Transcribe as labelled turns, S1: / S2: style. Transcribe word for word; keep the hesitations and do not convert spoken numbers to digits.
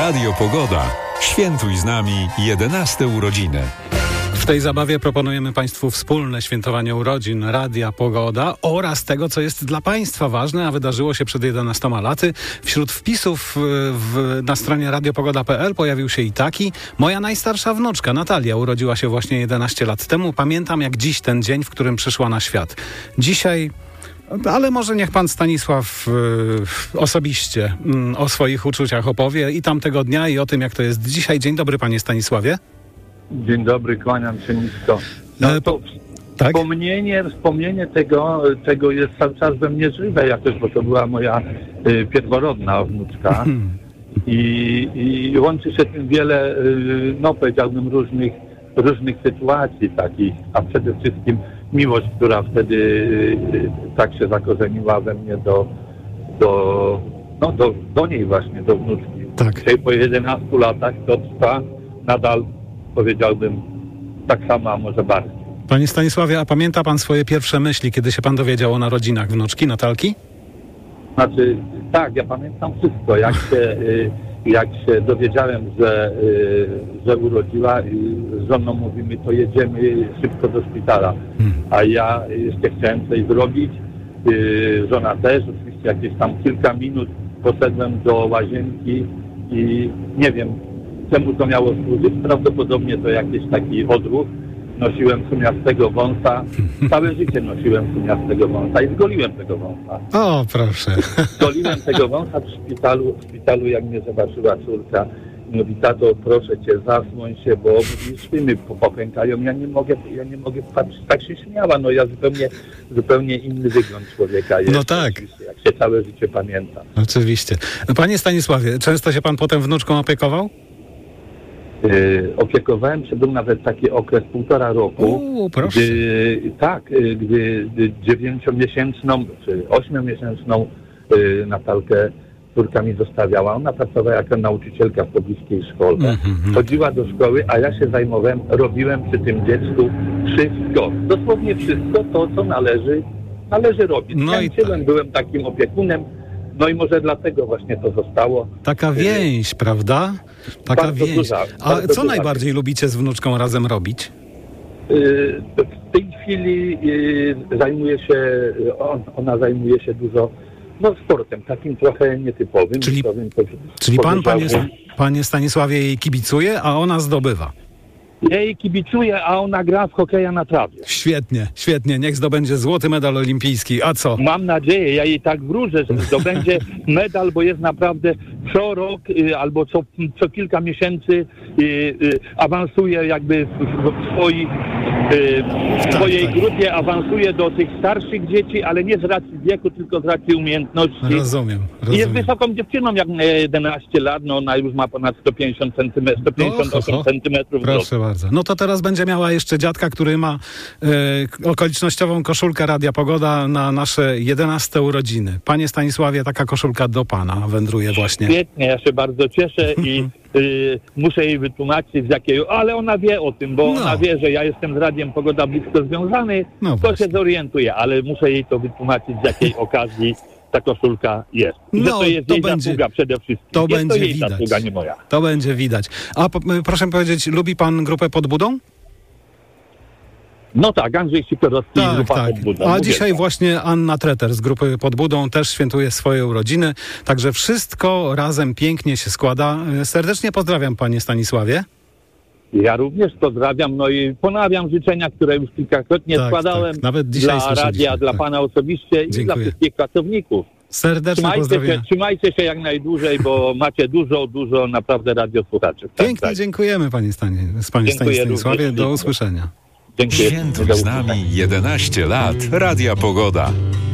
S1: Radio Pogoda. Świętuj z nami jedenaste urodziny.
S2: W tej zabawie proponujemy Państwu wspólne świętowanie urodzin Radia Pogoda oraz tego, co jest dla Państwa ważne, a wydarzyło się przed jedenastoma laty. Wśród wpisów w, na stronie radiopogoda kropka pe el pojawił się i taki. Moja najstarsza wnuczka Natalia urodziła się właśnie jedenaście lat temu. Pamiętam jak dziś ten dzień, w którym przyszła na świat. Dzisiaj... Ale może niech pan Stanisław y, osobiście y, o swoich uczuciach opowie i tamtego dnia, i o tym, jak to jest dzisiaj. Dzień dobry, panie Stanisławie.
S3: Dzień dobry, kłaniam się nisko. No to
S2: tak?
S3: wspomnienie, wspomnienie tego, tego jest cały czas we mnie żywe jakoś, bo to była moja y, pierworodna wnuczka. I, I łączy się tym wiele, y, no powiedziałbym, różnych, różnych sytuacji takich, a przede wszystkim miłość, która wtedy y, tak się zakorzeniła we mnie do, do, no, do, do niej właśnie, do wnuczki.
S2: Tak.
S3: Dzisiaj po jedenastu latach to trwa nadal, powiedziałbym, tak samo, a może bardziej.
S2: Panie Stanisławie, a pamięta pan swoje pierwsze myśli, kiedy się pan dowiedział o narodzinach wnuczki Natalki?
S3: Znaczy, tak, ja pamiętam wszystko, jak się, y, jak się dowiedziałem, że, y, że urodziła, y, z żoną mówimy, to jedziemy szybko do szpitala. Hmm. A ja jeszcze chciałem coś zrobić, y, żona też, oczywiście jakieś tam kilka minut poszedłem do łazienki i nie wiem, czemu to miało służyć, prawdopodobnie to jakiś taki odruch. Nosiłem sumiastego wąsa, całe życie nosiłem sumiastego wąsa i zgoliłem tego wąsa.
S2: O, proszę.
S3: Zgoliłem tego wąsa w szpitalu, w szpitalu jak mnie zobaczyła córka. Mówi, tato, proszę cię, zasłoń się, bo szpiny popękają, ja nie mogę, ja nie mogę patrzeć. Tak się śmiała, no ja zupełnie, zupełnie inny wygląd człowieka jest.
S2: No tak.
S3: Jak się całe życie pamięta.
S2: Oczywiście. Panie Stanisławie, często się pan potem wnuczką opiekował?
S3: Yy, opiekowałem się, był nawet taki okres półtora roku,
S2: Uuu, proszę.
S3: Gdy, tak, yy, gdy dziewięciomiesięczną czy ośmiomiesięczną yy, Natalkę córka mi zostawiała. Ona pracowała jako nauczycielka w pobliskiej szkole. Mm-hmm. Chodziła do szkoły, a ja się zajmowałem, robiłem przy tym dziecku wszystko. Dosłownie wszystko to, co należy, należy robić.
S2: No i tak.
S3: Byłem takim opiekunem. No i może dlatego właśnie to zostało.
S2: Taka więź, yy, prawda? Taka
S3: bardzo
S2: więź.
S3: Duża,
S2: A co
S3: duża.
S2: najbardziej lubicie z wnuczką razem robić?
S3: Yy, w tej chwili yy, zajmuje się, on, ona zajmuje się dużo no, sportem, takim trochę nietypowym.
S2: Czyli,
S3: powiem,
S2: czyli pan, panie, panie Stanisławie, jej kibicuje, a ona zdobywa.
S3: Ja jej kibicuję, a ona gra w hokeja na trawie.
S2: Świetnie, świetnie. Niech zdobędzie złoty medal olimpijski. A co?
S3: Mam nadzieję, ja jej tak wróżę, że zdobędzie medal, bo jest naprawdę co rok y, albo co, co kilka miesięcy y, y, awansuje jakby w, w, swoich, y, w swojej
S2: tak, tak.
S3: grupie, awansuje do tych starszych dzieci, ale nie z racji wieku, tylko z racji umiejętności.
S2: Rozumiem, rozumiem.
S3: I jest wysoką dziewczyną, jak ma jedenaście lat, no ona już ma ponad sto pięćdziesiąt centymetrów, sto pięćdziesiąt osiem centymetrów.
S2: Proszę bardzo. No to teraz będzie miała jeszcze dziadka, który ma e, okolicznościową koszulkę Radia Pogoda na nasze jedenaste urodziny. Panie Stanisławie, taka koszulka do pana wędruje właśnie.
S3: Świetnie, ja się bardzo cieszę i y, muszę jej wytłumaczyć z jakiego, ale ona wie o tym, bo no. ona wie, że ja jestem z Radiem Pogoda blisko związany, no to właśnie się zorientuje, ale muszę jej to wytłumaczyć, z jakiej okazji ta koszulka jest. I no, to jest to jej będzie, zasługa przede wszystkim.
S2: To
S3: jest
S2: będzie
S3: to jej
S2: widać.
S3: zasługa, nie moja.
S2: To będzie widać. A po, proszę powiedzieć, lubi pan grupę Pod Budą?
S3: No tak, Andrzej Sikorowski
S2: tak,
S3: i grupa
S2: tak.
S3: Pod Budą.
S2: A
S3: Mówię
S2: dzisiaj
S3: tak.
S2: właśnie Anna Treter z grupy Pod Budą też świętuje swoje urodziny. Także wszystko razem pięknie się składa. Serdecznie pozdrawiam, panie Stanisławie.
S3: Ja również pozdrawiam, no i ponawiam życzenia, które już kilkakrotnie
S2: tak,
S3: składałem
S2: tak. Nawet dzisiaj
S3: dla radia, tak. dla pana osobiście i
S2: Dziękuję.
S3: dla wszystkich pracowników.
S2: Serdecznie
S3: trzymajcie się, trzymajcie się jak najdłużej, bo macie dużo, dużo naprawdę radiosłuchaczy. Tak,
S2: Pięknie
S3: tak.
S2: dziękujemy panie, Stanie, panie Stanisławie.
S3: Również.
S2: Do usłyszenia.
S1: Dziękuję. Świętuj z nami jedenaście lat Radia Pogoda.